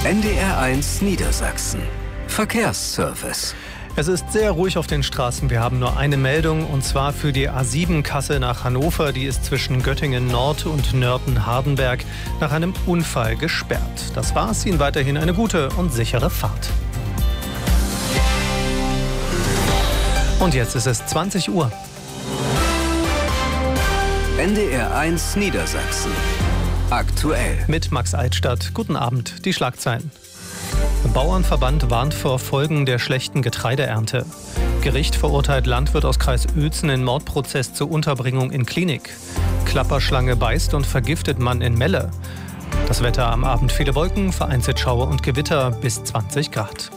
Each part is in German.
NDR1 Niedersachsen. Verkehrsservice. Es ist sehr ruhig auf den Straßen. Wir haben nur eine Meldung, und zwar für die A7 Kassel nach Hannover. Die ist zwischen Göttingen Nord und Nörten-Hardenberg nach einem Unfall gesperrt. Das war's. Ihnen weiterhin eine gute und sichere Fahrt. Und jetzt ist es 20 Uhr. NDR1 Niedersachsen. Aktuell. Mit Max Altstadt. Guten Abend. Die Schlagzeilen. Bauernverband warnt vor Folgen der schlechten Getreideernte. Gericht verurteilt Landwirt aus Kreis Uelzen in Mordprozess zur Unterbringung in Klinik. Klapperschlange beißt und vergiftet Mann in Melle. Das Wetter am Abend: viele Wolken, vereinzelt Schauer und Gewitter bis 20 Grad.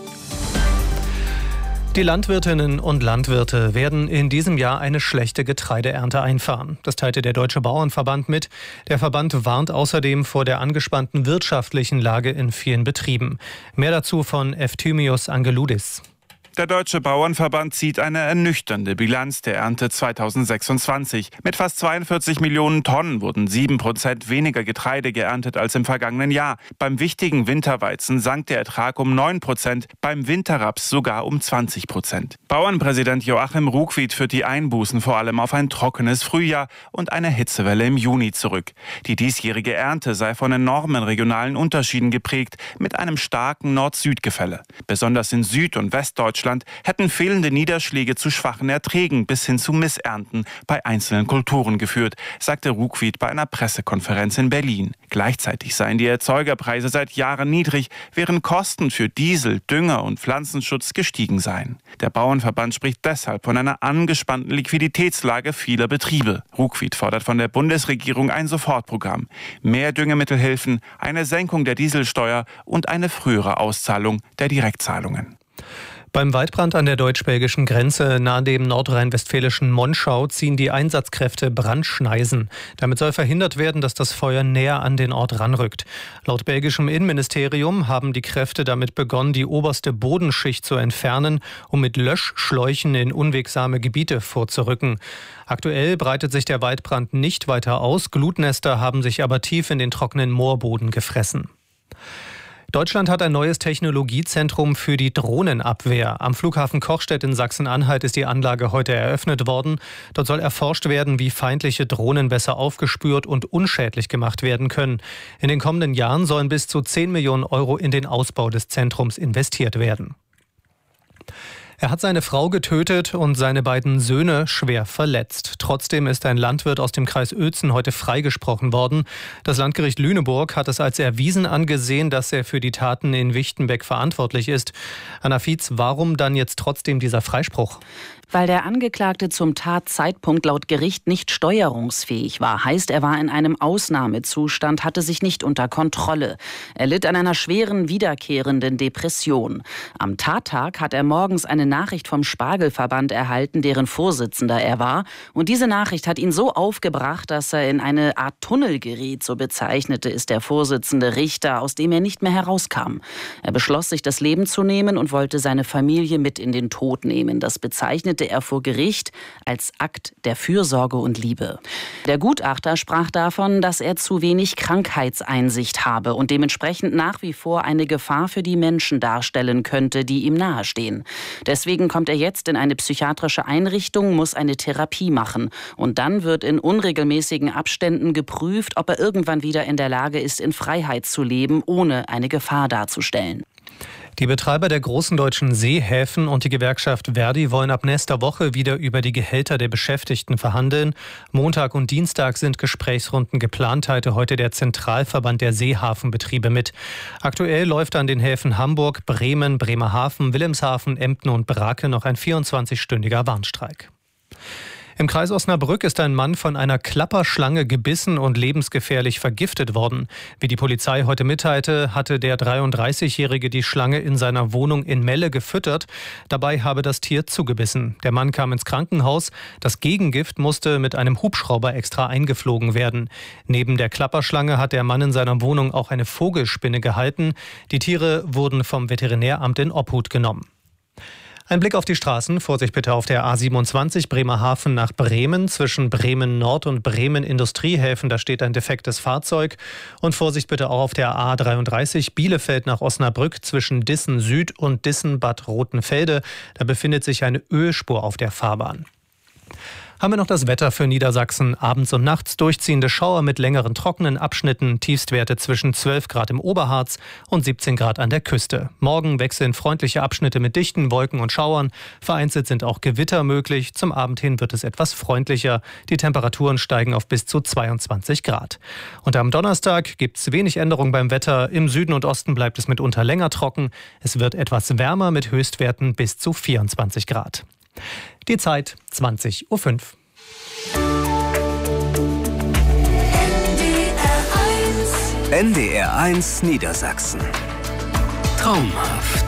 Die Landwirtinnen und Landwirte werden in diesem Jahr eine schlechte Getreideernte einfahren. Das teilte der Deutsche Bauernverband mit. Der Verband warnt außerdem vor der angespannten wirtschaftlichen Lage in vielen Betrieben. Mehr dazu von Efthymios Angeloudis. Der Deutsche Bauernverband zieht eine ernüchternde Bilanz der Ernte 2026. Mit fast 42 Millionen Tonnen wurden 7% weniger Getreide geerntet als im vergangenen Jahr. Beim wichtigen Winterweizen sank der Ertrag um 9%, beim Winterraps sogar um 20%. Bauernpräsident Joachim Ruckwied führt die Einbußen vor allem auf ein trockenes Frühjahr und eine Hitzewelle im Juni zurück. Die diesjährige Ernte sei von enormen regionalen Unterschieden geprägt, mit einem starken Nord-Süd-Gefälle. Besonders in Süd- und Westdeutschland hätten fehlende Niederschläge zu schwachen Erträgen bis hin zu Missernten bei einzelnen Kulturen geführt, sagte Ruckwied bei einer Pressekonferenz in Berlin. Gleichzeitig seien die Erzeugerpreise seit Jahren niedrig, während Kosten für Diesel, Dünger und Pflanzenschutz gestiegen seien. Der Bauernverband spricht deshalb von einer angespannten Liquiditätslage vieler Betriebe. Ruckwied fordert von der Bundesregierung ein Sofortprogramm, mehr Düngemittelhilfen, eine Senkung der Dieselsteuer und eine frühere Auszahlung der Direktzahlungen. Beim Waldbrand an der deutsch-belgischen Grenze nahe dem nordrhein-westfälischen Monschau ziehen die Einsatzkräfte Brandschneisen. Damit soll verhindert werden, dass das Feuer näher an den Ort ranrückt. Laut belgischem Innenministerium haben die Kräfte damit begonnen, die oberste Bodenschicht zu entfernen, um mit Löschschläuchen in unwegsame Gebiete vorzurücken. Aktuell breitet sich der Waldbrand nicht weiter aus. Glutnester haben sich aber tief in den trockenen Moorboden gefressen. Deutschland hat ein neues Technologiezentrum für die Drohnenabwehr. Am Flughafen Kochstedt in Sachsen-Anhalt ist die Anlage heute eröffnet worden. Dort soll erforscht werden, wie feindliche Drohnen besser aufgespürt und unschädlich gemacht werden können. In den kommenden Jahren sollen bis zu 10 Millionen Euro in den Ausbau des Zentrums investiert werden. Er hat seine Frau getötet und seine beiden Söhne schwer verletzt. Trotzdem ist ein Landwirt aus dem Kreis Uelzen heute freigesprochen worden. Das Landgericht Lüneburg hat es als erwiesen angesehen, dass er für die Taten in Wichtenbeck verantwortlich ist. Anna Fietz, warum dann jetzt trotzdem dieser Freispruch? Weil der Angeklagte zum Tatzeitpunkt laut Gericht nicht steuerungsfähig war. Heißt, er war in einem Ausnahmezustand, hatte sich nicht unter Kontrolle. Er litt an einer schweren, wiederkehrenden Depression. Am Tattag hat er morgens eine Nachricht vom Spargelverband erhalten, deren Vorsitzender er war. Und diese Nachricht hat ihn so aufgebracht, dass er in eine Art Tunnel geriet, so bezeichnete es der Vorsitzende Richter, aus dem er nicht mehr herauskam. Er beschloss, sich das Leben zu nehmen und wollte seine Familie mit in den Tod nehmen. Das bezeichnete er vor Gericht als Akt der Fürsorge und Liebe. Der Gutachter sprach davon, dass er zu wenig Krankheitseinsicht habe und dementsprechend nach wie vor eine Gefahr für die Menschen darstellen könnte, die ihm nahestehen. Deswegen kommt er jetzt in eine psychiatrische Einrichtung, muss eine Therapie machen. Und dann wird in unregelmäßigen Abständen geprüft, ob er irgendwann wieder in der Lage ist, in Freiheit zu leben, ohne eine Gefahr darzustellen. Die Betreiber der großen deutschen Seehäfen und die Gewerkschaft Verdi wollen ab nächster Woche wieder über die Gehälter der Beschäftigten verhandeln. Montag und Dienstag sind Gesprächsrunden geplant, teilte heute der Zentralverband der Seehafenbetriebe mit. Aktuell läuft an den Häfen Hamburg, Bremen, Bremerhaven, Wilhelmshaven, Emden und Brake noch ein 24-stündiger Warnstreik. Im Kreis Osnabrück ist ein Mann von einer Klapperschlange gebissen und lebensgefährlich vergiftet worden. Wie die Polizei heute mitteilte, hatte der 33-Jährige die Schlange in seiner Wohnung in Melle gefüttert. Dabei habe das Tier zugebissen. Der Mann kam ins Krankenhaus. Das Gegengift musste mit einem Hubschrauber extra eingeflogen werden. Neben der Klapperschlange hat der Mann in seiner Wohnung auch eine Vogelspinne gehalten. Die Tiere wurden vom Veterinäramt in Obhut genommen. Ein Blick auf die Straßen. Vorsicht bitte auf der A27 Bremerhaven nach Bremen. Zwischen Bremen Nord und Bremen Industriehäfen, da steht ein defektes Fahrzeug. Und Vorsicht bitte auch auf der A33 Bielefeld nach Osnabrück zwischen Dissen Süd und Dissen-Bad Rotenfelde. Da befindet sich eine Ölspur auf der Fahrbahn. Haben wir noch das Wetter für Niedersachsen. Abends und nachts durchziehende Schauer mit längeren trockenen Abschnitten. Tiefstwerte zwischen 12 Grad im Oberharz und 17 Grad an der Küste. Morgen wechseln freundliche Abschnitte mit dichten Wolken und Schauern. Vereinzelt sind auch Gewitter möglich. Zum Abend hin wird es etwas freundlicher. Die Temperaturen steigen auf bis zu 22 Grad. Und am Donnerstag gibt es wenig Änderung beim Wetter. Im Süden und Osten bleibt es mitunter länger trocken. Es wird etwas wärmer mit Höchstwerten bis zu 24 Grad. Die Zeit 20:05 Uhr. NDR 1 Niedersachsen. Traumhaft.